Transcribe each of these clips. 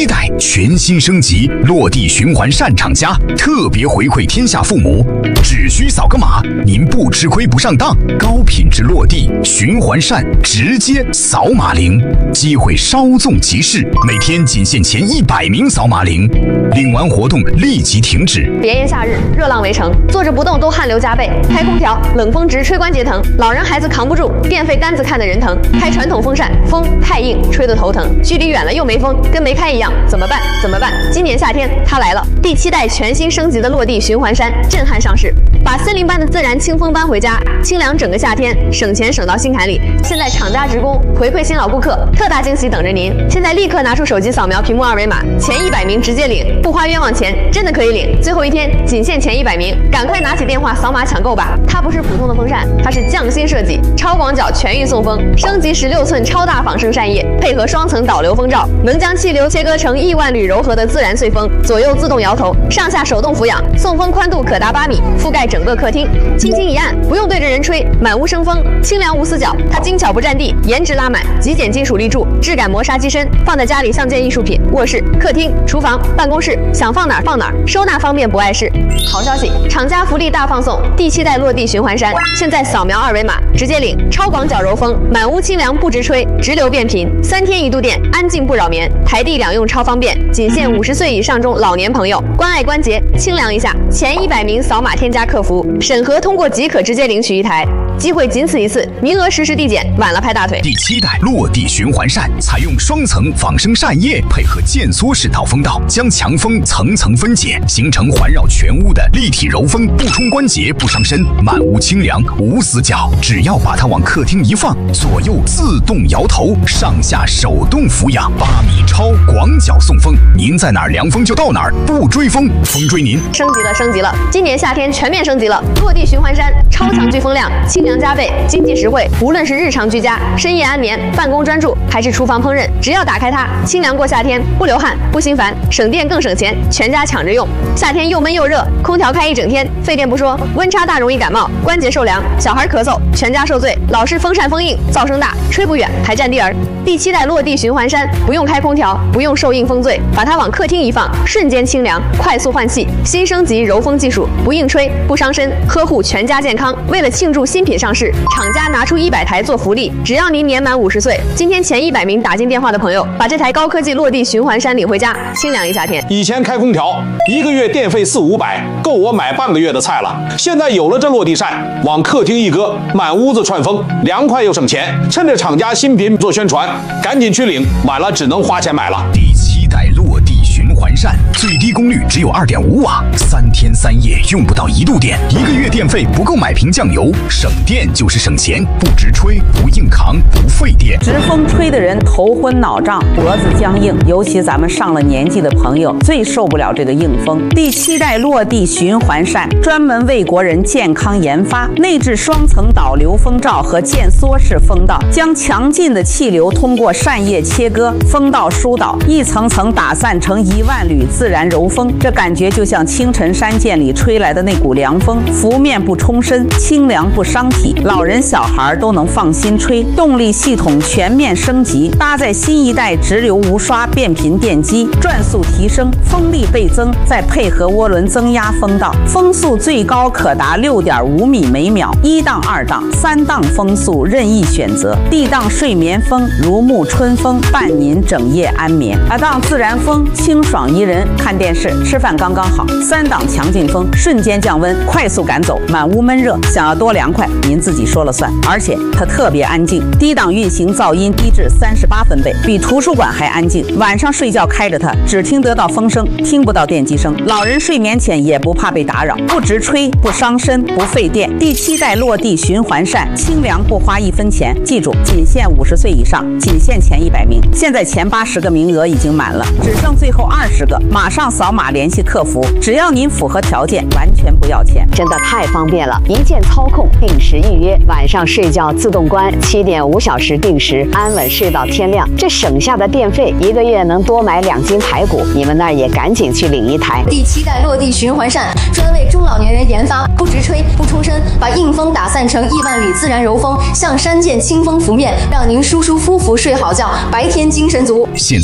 7代全新升级，落地循环扇厂家特别回馈天下父母，只需扫个码，您不吃亏不上当，高品质落地循环扇直接扫码领，机会稍纵即逝，每天仅限前100名扫码领，领完活动立即停止。 炎炎夏日，热浪围城，坐着不动都汗流浃背，开空调冷风直吹关节疼，老人孩子扛不住，电费单子看得人疼，开传统风扇风太硬，吹得头疼，距离远了又没风，跟没开一样，怎么办？怎么办？今年夏天它来了，第7代全新升级的落地循环扇震撼上市，把森林般的自然清风搬回家，清凉整个夏天，省钱省到心坎里。现在厂家职工回馈新老顾客，特大惊喜等着您！现在立刻拿出手机扫描屏幕2维码，前100名直接领，不花冤枉钱，真的可以领！最后一天仅限前100名，赶快拿起电话扫码抢购吧！它不是普通的风扇，它是匠心设计、超广角全域送风，升级16寸超大仿生扇叶，配合双层导流风罩，能将气流切割成亿万缕柔和的自然碎风，左右自动摇头，上下手动俯仰，送风宽度可达8米，覆盖整个客厅，轻轻一按，不用对着人吹，满屋生风，清凉无死角。它精巧不占地，颜值拉满，极简金属立柱，质感磨砂机身，放在家里像件艺术品。卧室、客厅、厨房、办公室，想放哪儿放哪儿，收纳方便不碍事。好消息，厂家福利大放送，第7代落地循环扇，现在扫描2维码直接领，超广角柔风，满屋清凉不直吹，直流变频，3天1度电，安静不扰眠，台地两用超方便，仅限50岁以上中老年朋友，关爱关节，清凉一下。前100名扫码添加客服，审核通过即可直接领取1台。机会仅此一次，名额实时递减，晚了拍大腿。 第7代落地循环扇采用双层仿生扇叶，配合渐缩式导风道，将强风层层分解，形成环绕全屋的立体柔风，不冲关节，不伤身，满屋清凉无死角。只要把它往客厅一放，左右自动摇头，上下手动俯仰，8米超广角送风，您在哪儿凉风就到哪儿，不追风，风追您。 升级了，升级了！今年夏天全面升级了，落地循环扇超强聚风量，清凉加倍，经济实惠。无论是日常居家、深夜安眠、办公专注，还是厨房烹饪，只要打开它，清凉过夏天，不流汗，不心烦，省电更省钱，全家抢着用。夏天又闷又热，空调开一整天，费电不说，温差大容易感冒，关节受凉，小孩咳嗽，全家受罪。老是风扇风硬，噪声大，吹不远，还占地儿。第7代落地循环扇不用开空调，不用受硬风罪，把它往客厅一放，瞬间清凉，快速换气，新升级柔风技术，不硬吹，不伤身，呵护全家健康。为了庆祝新品上市，厂家拿出100台做福利，只要您年满50岁，今天前100名打进电话的朋友，把这台高科技落地循环扇领回家，清凉一夏天。 以前开空调1个月电费400-500，够我买半个月的菜了。现在有了这落地扇，往客厅一搁，满屋子串风，凉快又省钱。趁着厂家新品做宣传，赶紧去领，晚了只能花钱买了。 第7代落地循环扇最低功率只有2.5瓦，3天3夜用不到1度电，1个月电费不够买瓶酱油，省电就是省钱，不直吹，不硬扛，不费电。 直风吹的人头昏脑胀，脖子僵硬，尤其咱们上了年纪的朋友最受不了这个硬风。第7代落地循环扇专门为国人健康研发，内置双层导流风罩和渐缩式风道，将强劲的气流通过扇叶切割，风道疏导，一层层打散成1万缕自然柔风。这感觉就像清晨山涧里吹来的那股凉风，拂面不冲身，清凉不伤体，老人小孩都能放心吹。动力系统全面升级，搭载新一代直流无刷变频电机，转速提升，风力倍增，再配合涡轮增压风道，风速最高可达6.5米每秒，1档、2档、3档风速任意选择。D 档睡眠风，如沐春风，伴您整夜安眠。2档自然风，清爽宜人，看电视、吃饭刚刚好。3档强劲风，瞬间降温，快速赶走满屋闷热。想要多凉快，您自己说了算。而且它特别安静，低档运行噪音低至38分贝，比图书馆还安静。晚上睡觉开着它，只听得到风声，听不到电机声。老人睡眠前也不怕被打扰，不直吹，不伤身，不费电。第7代落地循环扇，清凉不花1分钱。记住，仅限50岁以上，仅限前100名。现在前80个名额已经满了，只剩最后20个，马上扫码联系客服，只要您符合条件，完全不要钱。 真的太方便了，一键操控，定时预约，晚上睡觉自动关，7.5小时定时，安稳睡到天亮。这省下的电费，1个月能多买2斤排骨。你们那儿也赶紧去领1台。 第7代落地循环扇专为中老年人研发，不直吹，不冲身，把硬风打散成亿万缕自然柔风，像山涧清风拂面，让您舒舒服服睡好觉，白天精神足。 现在厂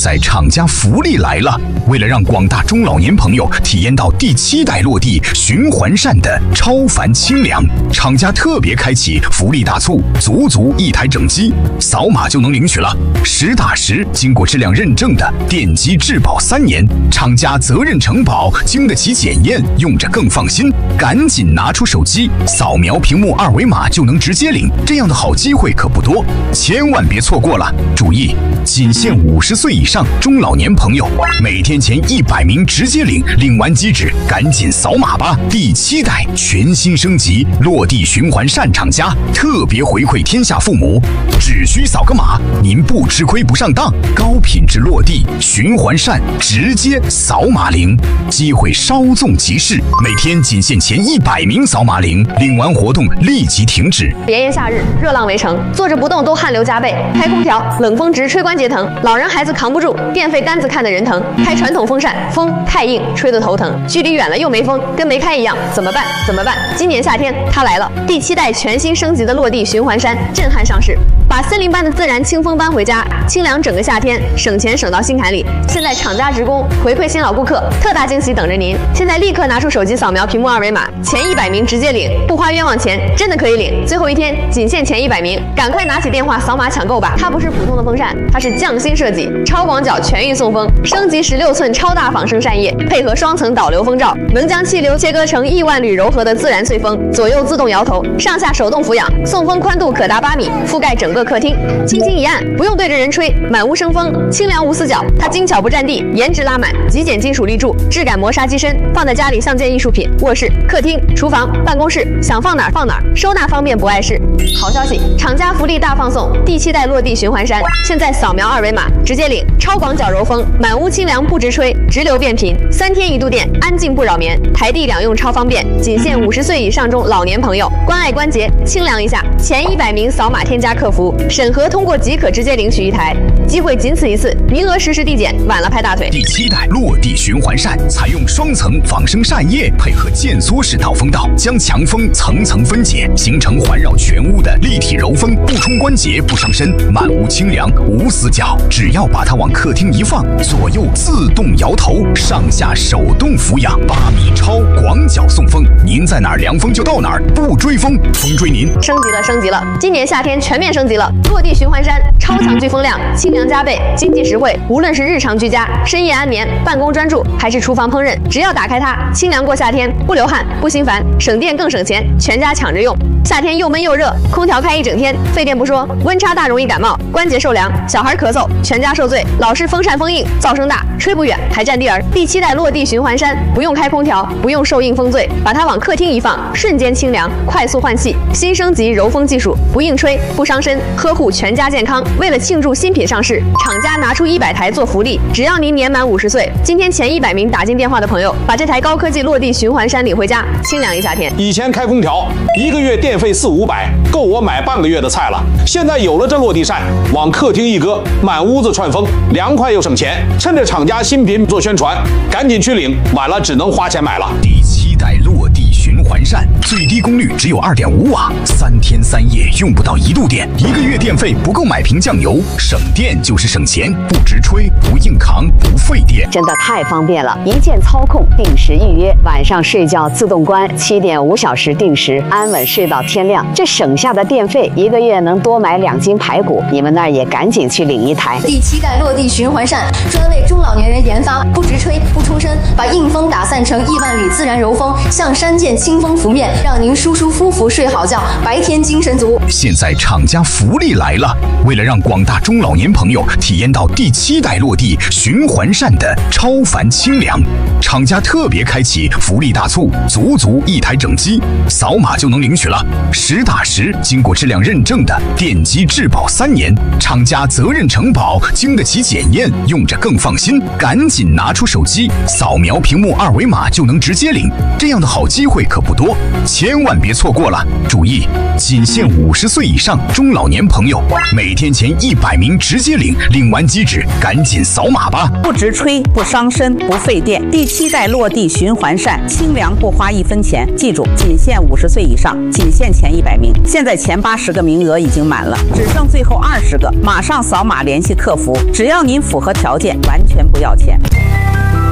家福利来了！为了让广大中老年朋友体验到第7代落地循环扇的超凡清凉，厂家特别开启福利大促，足1台整机，扫码就能领取了。实打实经过质量认证的电机质保3年，厂家责任承保，经得起检验，用着更放心。赶紧拿出手机，扫描屏幕2维码就能直接领，这样的好机会可不多，千万别错过了！注意，仅限50岁以上中老年朋友，每天前100名直接领，领完即止，赶紧扫码吧！第7代全新升级落地循环扇厂家特别回馈天下父母，只需扫个码，您不吃亏不上当，高品质落地循环扇直接扫码领，机会稍纵即逝，每天仅限前100名扫码领，领完活动立即停止。 炎炎夏日，热浪围城，坐着不动都汗流浃背，开空调冷风直吹关节疼，老人孩子扛不住，电费单子看得人疼，开传统风扇风太硬，吹得头疼，距离远了又没风，跟没开一样，怎么办？怎么办？今年夏天它来了，第7代全新升级的落地循环扇震撼上市，把森林般的自然清风搬回家，清凉整个夏天，省钱省到心坎里。现在厂家职工回馈新老顾客，特大惊喜等着您！现在立刻拿出手机扫描屏幕2维码，前100名直接领，不花冤枉钱，真的可以领！最后一天仅限前100名，赶快拿起电话扫码抢购吧！它不是普通的风扇，它是匠心设计、超广角全域送风，升级16寸超大仿生扇叶，配合双层导流风罩，能将气流切割成亿万缕柔和的自然碎风，左右自动摇头，上下手动俯仰，送风宽度可达8米，覆盖整个客厅，轻轻一按，不用对着人吹，满屋生风，清凉无死角。它精巧不占地，颜值拉满，极简金属立柱，质感磨砂机身，放在家里像件艺术品。卧室、客厅、厨房、办公室，想放哪儿放哪儿，收纳方便不碍事。好消息，厂家福利大放送，第7代落地循环扇，现在扫描2维码直接领，超广角柔风，满屋清凉不直吹，直流变频，3天1度电，安静不扰眠，台地2用超方便，仅限50岁以上中老年朋友，关爱关节，清凉一下，前100名扫码添加客服，审核通过即可直接领取1台，机会仅此一次，名额实时递减，晚了拍大腿。 第7代落地循环扇采用双层仿生扇叶，配合渐缩式导风道，将强风层层分解，形成环绕全屋的立体柔风，不冲关节不伤身，满屋清凉无死角。只要把它往客厅一放，左右自动摇头，上下手动俯仰，8米超广角送风，您在哪儿凉风就到哪儿，不追风，风追您。 升级了，升级了！今年夏天全面升级了，落地循环扇，超强飓风量，清凉加倍，经济实惠。无论是日常居家、深夜安眠、办公专注，还是厨房烹饪，只要打开它，清凉过夏天，不流汗，不心烦，省电更省钱，全家抢着用。夏天又闷又热，空调开一整天，费电不说，温差大容易感冒，关节受凉，小孩咳嗽，全家受罪。老是风扇风硬，噪声大，吹不远，还占地儿。第7代落地循环扇，不用开空调，不用受硬风醉，把它往客厅一放，瞬间清凉，快速换气。新升级柔风技术，不硬吹，不伤身，呵护全家健康。为了庆祝新品上市，厂家拿出100台做福利，只要您年满50岁，今天前100名打进电话的朋友，把这台高科技落地循环扇领回家，清凉一夏天。 以前开空调1个月电费400-500，够我买半个月的菜了。现在有了这落地扇，往客厅一搁，满屋子串风，凉快又省钱。趁着厂家新品做宣传，赶紧去领，晚了只能花钱买了。 第7代落地循环扇，最低功率只有2.5瓦，3天3夜用不到1度电，1个月电费不够买瓶酱油，省电就是省钱，不直吹，不硬扛，不费电， 真的太方便了！一键操控，定时预约，晚上睡觉自动关，7.5小时定时，安稳睡到天亮。这省下的电费，1个月能多买2斤排骨，你们那儿也赶紧去领1台。 第7代落地循环扇，专为中老年人研发，不直吹，不冲身，把硬风打散成亿万缕自然柔风，像山涧清风拂面，让您舒舒服服睡好觉，白天精神足。 现在厂家福利来了，为了让广大中老年朋友体验到第7代落地循环扇的超凡清凉，厂家特别开启福利大促，足1台整机，扫码就能领取了。实打实经过质量认证的电机质保3年，厂家责任承保，经得起检验，用着更放心。赶紧拿出手机，扫描屏幕2维码就能直接领，这样的好机会可不多，千万别错过了。注意，仅限50岁以上中老年年朋友，每天前100名直接领完机纸，赶紧扫码吧！ 不直吹，不伤身，不费电。第7代落地循环扇，清凉不花1分钱。记住，仅限50岁以上，仅限前100名。现在前80个名额已经满了，只剩最后20个，马上扫码联系客服，只要您符合条件，完全不要钱。